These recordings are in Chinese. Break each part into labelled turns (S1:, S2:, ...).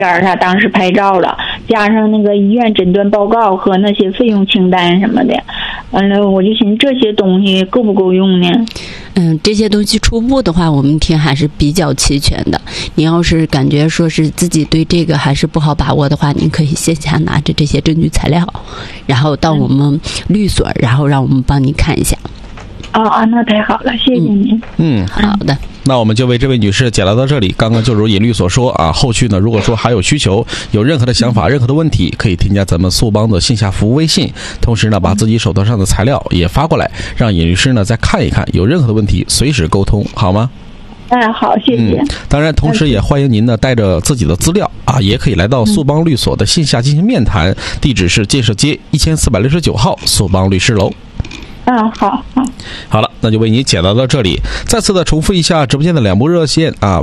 S1: 他当时拍照了，加上那个医院诊断报告和那些费用清单什么的，完了我就寻思这些东西够不够用呢？
S2: 这些东西初步的话，我们听还是比较齐全的。你要是感觉说是自己对这个还是不好把握的话，您可以线下拿着这些证据材料，然后到我们律所，然后让我们帮您看一下。
S1: 那太好了，谢谢您。
S2: 好的。
S3: 那我们就为这位女士解答到这里。刚刚就如尹律所说啊，后续呢，如果说还有需求，有任何的想法、任何的问题，可以添加咱们速帮的线下服务微信，同时呢，把自己手头上的材料也发过来，让尹律师呢再看一看，有任何的问题随时沟通，好吗？
S1: 好，谢谢。
S3: 当然，同时也欢迎您呢带着自己的资料啊，也可以来到速帮律所的线下进行面谈，地址是建设街1469号速帮律师楼。好了，那就为你解答到这里。再次的重复一下直播间的2部热线啊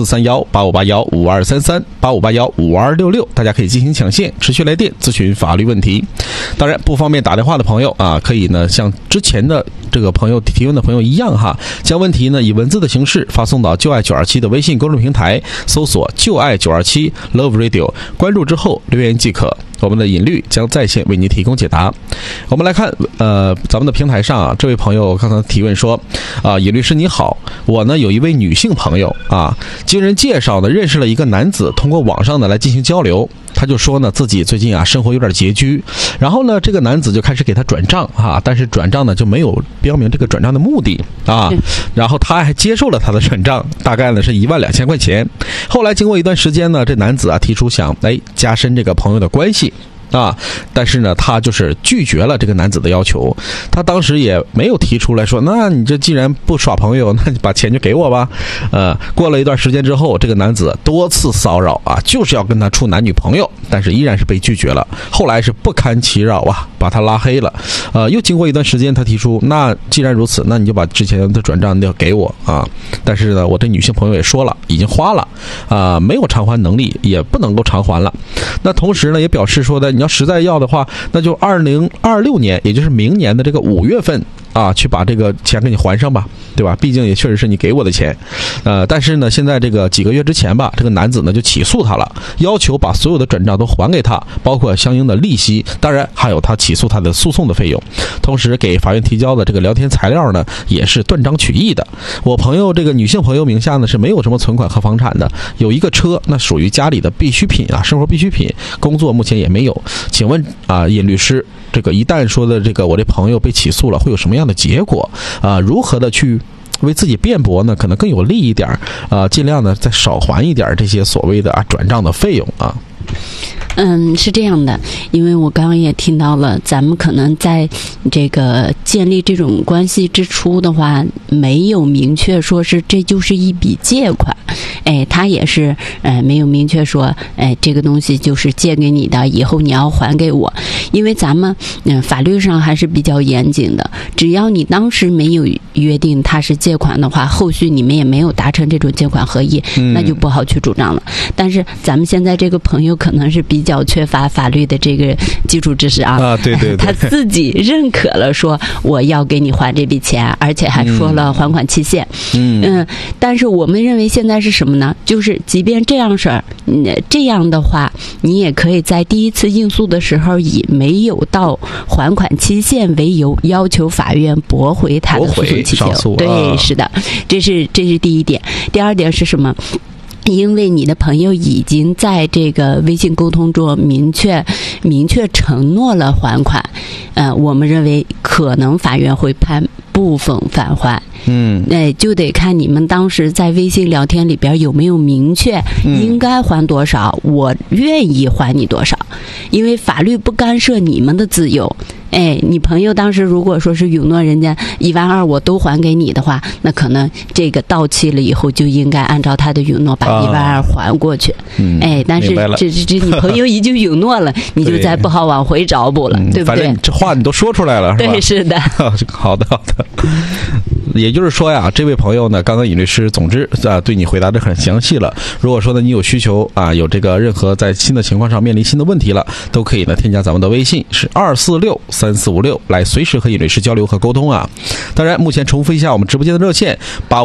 S3: ，043185815233 85815266，大家可以进行抢线，持续来电咨询法律问题。当然，不方便打电话的朋友啊，可以呢像之前的这个朋友提问的朋友一样哈，将问题呢以文字的形式发送到就爱927的微信公众平台，搜索就爱927 Love Radio， 关注之后留言即可。我们的尹律将在线为您提供解答。我们来看咱们的平台上啊，这位朋友刚才提问说尹律师你好，我呢有一位女性朋友啊，经人介绍呢认识了一个男子，通过网上呢来进行交流。他就说呢自己最近啊生活有点拮据，然后呢这个男子就开始给他转账但是转账呢就没有标明这个转账的目的然后他还接受了他的转账，大概呢是12000块钱。后来经过一段时间呢，这男子提出想加深这个朋友的关系但是呢他就是拒绝了这个男子的要求。他当时也没有提出来说，那你这既然不耍朋友，那你把钱就给我吧。过了一段时间之后，这个男子多次骚扰就是要跟他处男女朋友，但是依然是被拒绝了。后来是不堪其扰把他拉黑了。又经过一段时间，他提出，那既然如此，那你就把之前的转账要给我但是呢我这女性朋友也说了已经花了没有偿还能力，也不能够偿还了。那同时呢也表示说的，你要实在要的话，那就2026年，也就是明年的这个5月份去把这个钱给你还上吧，对吧？毕竟也确实是你给我的钱。但是呢现在这个几个月之前吧，这个男子呢就起诉他了，要求把所有的转账都还给他，包括相应的利息，当然还有他起诉他的诉讼的费用。同时给法院提交的这个聊天材料呢也是断章取义的。我朋友这个女性朋友名下呢是没有什么存款和房产的，有一个车，那属于家里的必需品生活必需品，工作目前也没有。请问尹律师，这个一旦说的这个我这朋友被起诉了，会有什么样的结果如何的去为自己辩驳呢？可能更有利一点尽量呢再少还一点这些所谓的转账的费用
S2: 是这样的，因为我刚刚也听到了，咱们可能在这个建立这种关系之初的话，没有明确说是这就是一笔借款，他也是没有明确说，这个东西就是借给你的，以后你要还给我。因为咱们法律上还是比较严谨的，只要你当时没有约定它是借款的话，后续你们也没有达成这种借款合意，那就不好去主张了。但是咱们现在这个朋友可能是比较缺乏法律的这个基础知识
S3: 对
S2: 他自己认可了说我要给你还这笔钱，而且还说了还款期限。但是我们认为现在是什么呢？就是即便这样这样的话，你也可以在第一次应诉的时候以没有到还款期限为由，要求法院驳回他的诉讼期限。对，是的，这是第一点。第二点是什么？因为你的朋友已经在这个微信沟通中明确承诺了还款，我们认为可能法院会判部分返还。就得看你们当时在微信聊天里边有没有明确应该还多少，我愿意还你多少。因为法律不干涉你们的自由。你朋友当时如果说是允诺人家12000我都还给你的话，那可能这个到期了以后就应该按照他的允诺把12000还过去。但是这你朋友已经允诺了，你就再不好往回找补了，对不对？
S3: 反正这话你都说出来了，是吧？
S2: 对，是的。
S3: 好的。 也就是说呀，这位朋友呢，刚刚尹律师总之对你回答的很详细了。如果说呢你有需求啊，有这个任何在新的情况上面临新的问题了，都可以呢添加咱们的微信是2463456来随时和尹律师交流和沟通啊。当然，目前重复一下我们直播间的热线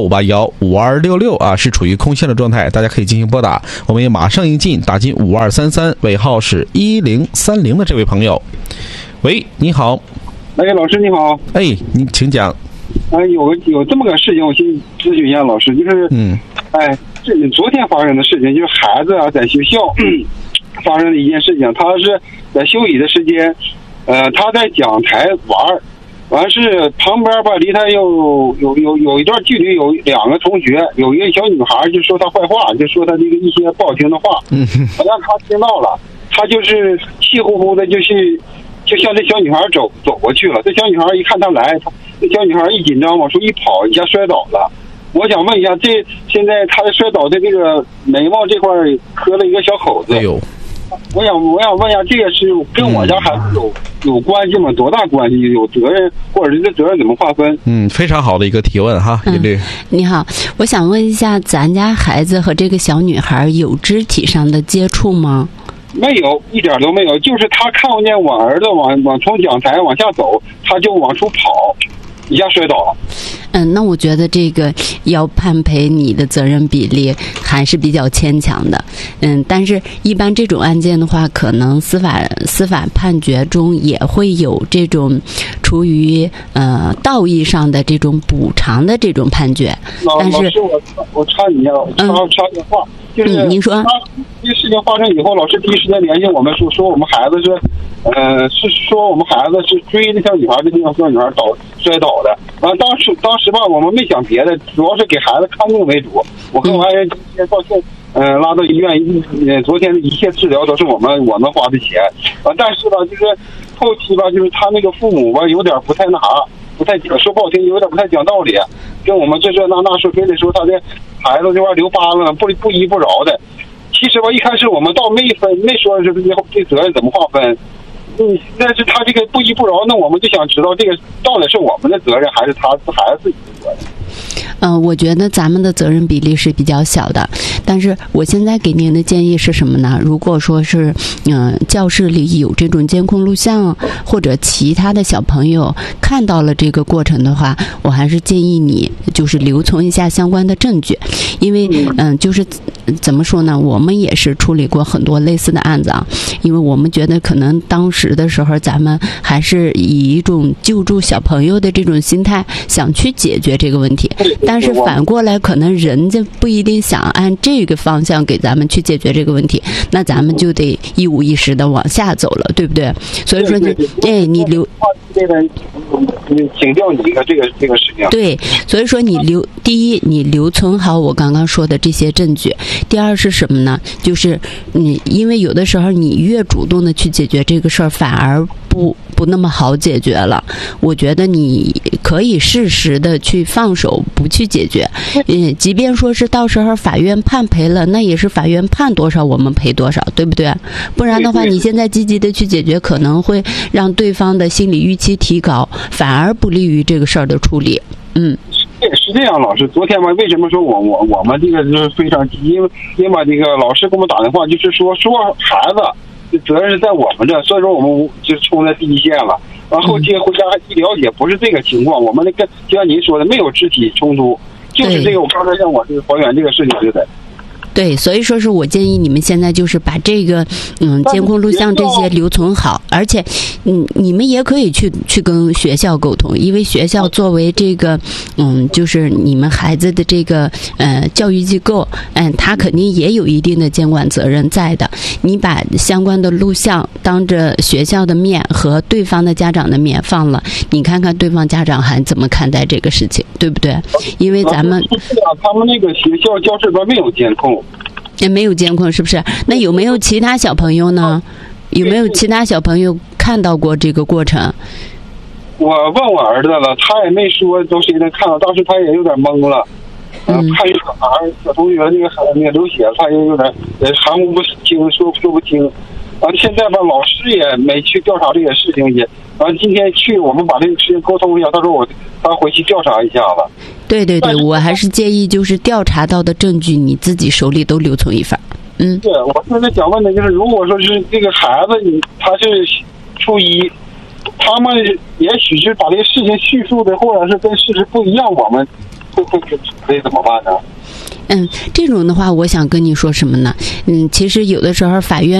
S3: 85815266啊，是处于空线的状态，大家可以进行拨打。我们也马上迎进打进5233尾号是1030的这位朋友。喂，你好。
S4: 哎，老师你好。
S3: 哎，你请讲。
S4: 有这么个事情，我先咨询一下老师，就是这昨天发生的事情，就是孩子啊在学校发生的一件事情。他是在休息的时间，他在讲台完是旁边吧，离他有一段距离，有2个同学，有一个小女孩就说他坏话，就说他这个一些不好听的话，好像他听到了，他就是气呼呼的，就向这小女孩走过去了。这小女孩一看他来，这小女孩一紧张往出一跑，一下摔倒了。我想问一下，这现在他摔倒的这个眉毛这块磕了一个小口子。
S3: 哎呦，
S4: 我想问一下，这个是跟我家孩子有关系吗？多大关系？有责任，或者是这责任怎么划分？
S3: 非常好的一个提问哈，尹律。
S2: 你好，我想问一下，咱家孩子和这个小女孩有肢体上的接触吗？
S4: 没有，一点都没有。就是他看见我儿子往从讲台往下走，他就往出跑，一下摔倒了。
S2: 那我觉得这个要判赔你的责任比例还是比较牵强的。但是一般这种案件的话，可能司法判决中也会有这种出于道义上的这种补偿的这种判决。但是
S4: 老师，我插你一下，插电话。就是
S2: 您说，
S4: 这事情发生以后，老师第一时间联系我们说我们孩子是说我们孩子是追着小女孩的地方，小女孩摔倒的。完当时吧，我们没想别的，主要是给孩子看病为主。我跟我爱人今天到现拉到医院，昨天的一切治疗都是我们花的钱。但是吧，就是后期吧，就是他那个父母吧，有点不太那啥，不太说不好听，有点不太讲道理，跟我们这那说，非得说他的孩子这块留疤了，不依不饶的。其实吧，一开始我们倒没说是以后这责任怎么划分。但是他这个不依不饶，那我们就想知道这个到底是我们的责任，还是他孩子自己的责任？
S2: 我觉得咱们的责任比例是比较小的，但是我现在给您的建议是什么呢？如果说是教室里有这种监控录像，或者其他的小朋友看到了这个过程的话，我还是建议你就是留存一下相关的证据，因为就是怎么说呢，我们也是处理过很多类似的案子啊，因为我们觉得可能当时的时候咱们还是以一种救助小朋友的这种心态想去解决这个问题，但是反过来可能人家不一定想按这个方向给咱们去解决这个问题，那咱们就得一五一十的往下走了，对不对？所以说你留
S4: 请教你一个这个事情。
S2: 对，所以说第一，你留存好我刚刚说的这些证据。第二是什么呢？就是因为有的时候你越主动的去解决这个事儿，反而不那么好解决了。我觉得你可以适时的去放手，不去解决。即便说是到时候法院判赔了，那也是法院判多少我们赔多少，对不对？不然的话，你现在积极的去解决，可能会让对方的心理预期提高，反而不利于这个事儿的处理。
S4: 是这样，老师，昨天吧，为什么说我们这个就是非常积极？因为这个老师给我们打电话，就是说孩子责任是在我们这，所以说我们就冲在第一线了。然后接回家一了解，不是这个情况，我们就像您说的，没有肢体冲突，就是这个我刚才让我这个还原这个事情就得。
S2: 对，所以说是我建议你们现在就是把这个监控录像这些留存好，而且你们也可以去跟学校沟通，因为学校作为这个就是你们孩子的这个教育机构，他肯定也有一定的监管责任在的。你把相关的录像当着学校的面和对方的家长的面放了，你看看对方家长还怎么看待这个事情，对不对？因为咱们
S4: 他们那个学校教室边没有监控。
S2: 也没有监控，是不是？那有没有其他小朋友呢？有没有其他小朋友看到过这个过程？
S4: 我问我儿子了，他也没说都谁能看到，当时他也有点懵了。看一小同学那个流血，他也有点含糊不清，说不清。现在吧，老师也没去调查这个事情，也完今天去我们把这个事情沟通一下，他说他回去调查一下子。
S2: 对对对，我还是建议就是调查到的证据你自己手里都留存一份。
S4: 对，我现在想问的就是，如果说是这个孩子他是初一，他们也许是把这个事情叙述的或者是跟事实不一样，我们可以怎么办呢？
S2: 这种的话，我想跟你说什么呢？其实有的时候法院